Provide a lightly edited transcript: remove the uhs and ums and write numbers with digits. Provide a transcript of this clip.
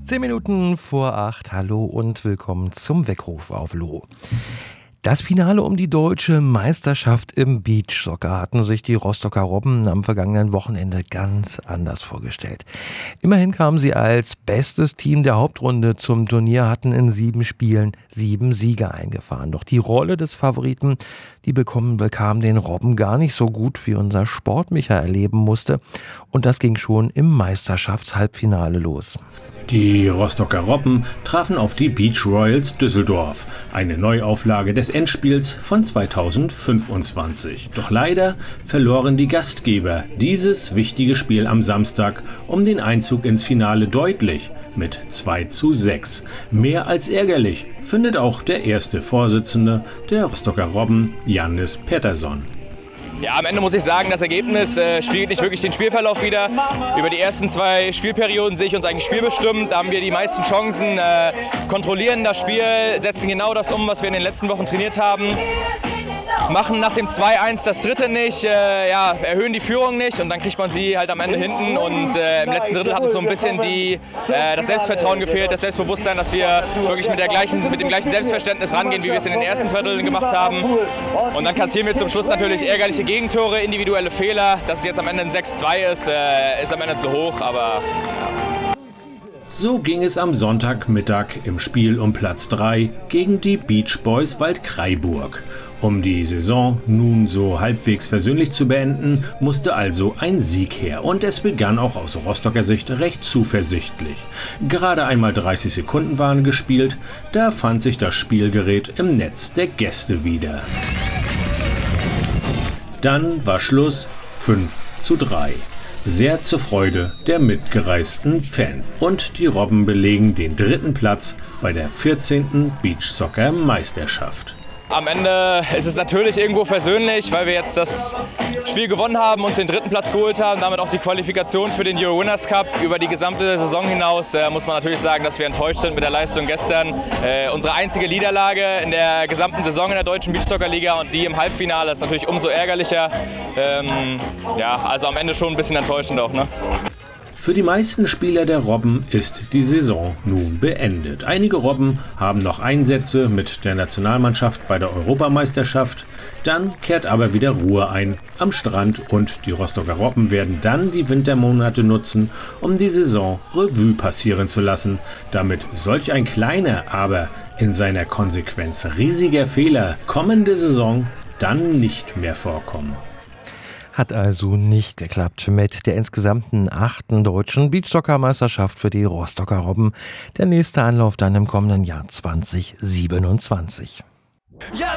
10 Minuten vor 8. Hallo und willkommen zum Weckruf auf LO. Das Finale um die deutsche Meisterschaft im Beachsoccer hatten sich die Rostocker Robben am vergangenen Wochenende ganz anders vorgestellt. Immerhin kamen sie als bestes Team der Hauptrunde zum Turnier, hatten in 7 Spielen 7 Siege eingefahren. Doch die Rolle des Favoriten, die bekam den Robben gar nicht so gut, wie unser Sportmicha erleben musste. Und das ging schon im Meisterschaftshalbfinale los. Die Rostocker Robben trafen auf die Beach Royals Düsseldorf, eine Neuauflage des Endspiels von 2025. Doch leider verloren die Gastgeber dieses wichtige Spiel am Samstag um den Einzug ins Finale deutlich mit 2:6. Mehr als ärgerlich findet auch der erste Vorsitzende der Rostocker Robben, Jannis Pettersson. Ja, am Ende muss ich sagen, das Ergebnis spiegelt nicht wirklich den Spielverlauf wider. Über die ersten 2 Spielperioden sehe ich uns eigentlich spielbestimmt. Da haben wir die meisten Chancen, kontrollieren das Spiel, setzen genau das um, was wir in den letzten Wochen trainiert haben. Machen nach dem 2:1 das dritte nicht, erhöhen die Führung nicht und dann kriegt man sie halt am Ende hinten. Und im letzten Drittel hat uns so ein bisschen das Selbstvertrauen gefehlt, das Selbstbewusstsein, dass wir wirklich mit dem gleichen Selbstverständnis rangehen, wie wir es in den ersten 2 Dritteln gemacht haben. Und dann kassieren wir zum Schluss natürlich ärgerliche Gegentore, individuelle Fehler. Dass es jetzt am Ende ein 6:2 ist am Ende zu hoch, aber ja. So ging es am Sonntagmittag im Spiel um Platz 3 gegen die Beach Boys Waldkraiburg. Um die Saison nun so halbwegs versöhnlich zu beenden, musste also ein Sieg her. Und es begann auch aus Rostocker Sicht recht zuversichtlich. Gerade einmal 30 Sekunden waren gespielt, da fand sich das Spielgerät im Netz der Gäste wieder. Dann war Schluss 5:3. Sehr zur Freude der mitgereisten Fans. Und die Robben belegen den 3. Platz bei der 14. Beachsoccer-Meisterschaft. Am Ende ist es natürlich irgendwo versöhnlich, weil wir jetzt das Spiel gewonnen haben, uns den 3. Platz geholt haben, damit auch die Qualifikation für den Euro Winners Cup. Über die gesamte Saison hinaus muss man natürlich sagen, dass wir enttäuscht sind mit der Leistung gestern. Unsere einzige Niederlage in der gesamten Saison in der deutschen Beachsoccer-Liga und die im Halbfinale ist natürlich umso ärgerlicher. Also am Ende schon ein bisschen enttäuschend auch, ne? Für die meisten Spieler der Robben ist die Saison nun beendet. Einige Robben haben noch Einsätze mit der Nationalmannschaft bei der Europameisterschaft. Dann kehrt aber wieder Ruhe ein am Strand und die Rostocker Robben werden dann die Wintermonate nutzen, um die Saison Revue passieren zu lassen, damit solch ein kleiner, aber in seiner Konsequenz riesiger Fehler kommende Saison dann nicht mehr vorkommen. Hat also nicht geklappt mit der insgesamten 8. deutschen Beachsoccer-Meisterschaft für die Rostocker Robben. Der nächste Anlauf dann im kommenden Jahr 2027. Ja,